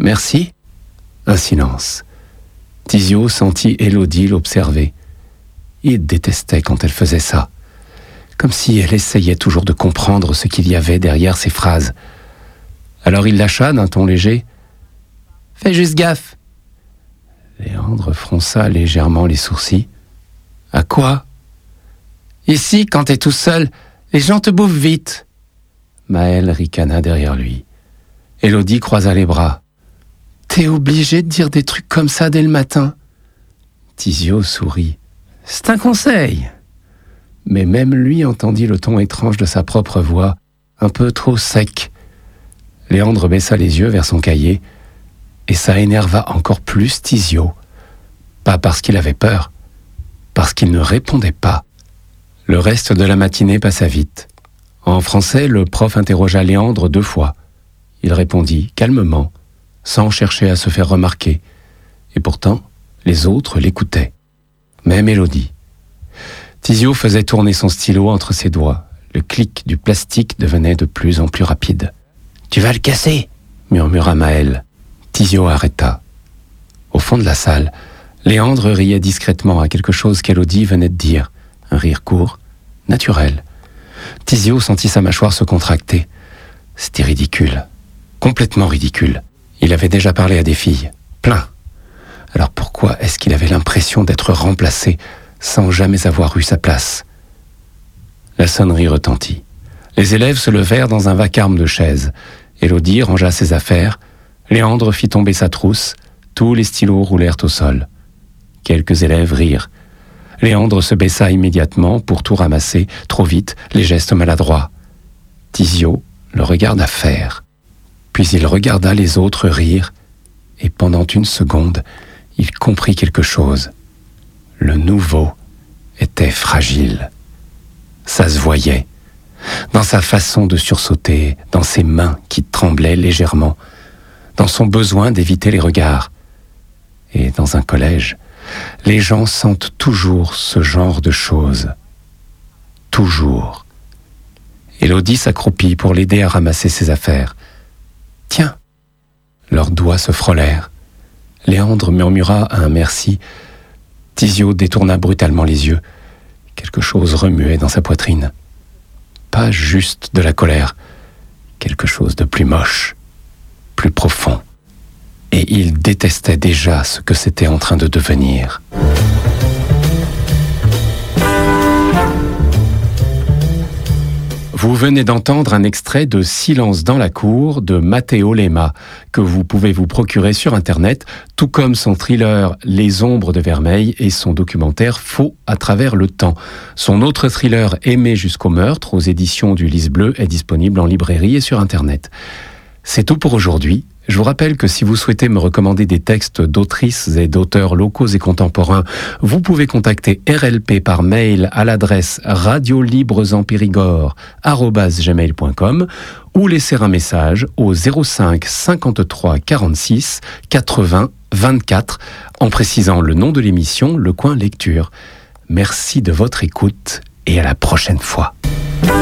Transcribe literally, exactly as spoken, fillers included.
Merci. Un silence. Tizio sentit Élodie l'observer. Il détestait quand elle faisait ça. Comme si elle essayait toujours de comprendre ce qu'il y avait derrière ses phrases. Alors il lâcha d'un ton léger. « Fais juste gaffe !» Léandre fronça légèrement les sourcils. « À quoi ?»« Ici, quand t'es tout seul, les gens te bouffent vite. » Maël ricana derrière lui. Élodie croisa les bras. « T'es obligé de dire des trucs comme ça dès le matin ?» Tizio sourit. « C'est un conseil !» Mais même lui entendit le ton étrange de sa propre voix, un peu trop sec. Léandre baissa les yeux vers son cahier, et ça énerva encore plus Tizio. Pas parce qu'il avait peur, parce qu'il ne répondait pas. Le reste de la matinée passa vite. En français, le prof interrogea Léandre deux fois. Il répondit calmement, sans chercher à se faire remarquer. Et pourtant, les autres l'écoutaient. Même Élodie. Tizio faisait tourner son stylo entre ses doigts. Le clic du plastique devenait de plus en plus rapide. « Tu vas le casser !» murmura Maël. Tizio arrêta. Au fond de la salle, Léandre riait discrètement à quelque chose qu'Élodie venait de dire. Un rire court, naturel. Tizio sentit sa mâchoire se contracter. C'était ridicule. Complètement ridicule. Il avait déjà parlé à des filles. Plein. Alors pourquoi est-ce qu'il avait l'impression d'être remplacé sans jamais avoir eu sa place? La sonnerie retentit. Les élèves se levèrent dans un vacarme de chaises. Élodie rangea ses affaires. Léandre fit tomber sa trousse. Tous les stylos roulèrent au sol. Quelques élèves rirent. Léandre se baissa immédiatement pour tout ramasser, trop vite, les gestes maladroits. Tizio le regarda faire. Puis il regarda les autres rire, et pendant une seconde, il comprit quelque chose. Le nouveau était fragile. Ça se voyait. Dans sa façon de sursauter, dans ses mains qui tremblaient légèrement, dans son besoin d'éviter les regards. Et dans un collège, les gens sentent toujours ce genre de choses. Toujours. Élodie s'accroupit pour l'aider à ramasser ses affaires. « Tiens !» Leurs doigts se frôlèrent. Léandre murmura un merci. Tizio détourna brutalement les yeux. Quelque chose remuait dans sa poitrine. Pas juste de la colère. Quelque chose de plus moche, plus profond. Et il détestait déjà ce que c'était en train de devenir. Vous venez d'entendre un extrait de Silence dans la cour de Matteo Lema, que vous pouvez vous procurer sur Internet, tout comme son thriller Les ombres de vermeil et son documentaire Faux à travers le temps. Son autre thriller Aimé jusqu'au meurtre, aux éditions du Lys Bleu, est disponible en librairie et sur Internet. C'est tout pour aujourd'hui. Je vous rappelle que si vous souhaitez me recommander des textes d'autrices et d'auteurs locaux et contemporains, vous pouvez contacter R L P par mail à l'adresse radiolibresenpérigord arobase gmail point com ou laisser un message au zéro cinq cinquante-trois quarante-six quatre-vingts vingt-quatre en précisant le nom de l'émission, Le Coin Lecture. Merci de votre écoute et à la prochaine fois.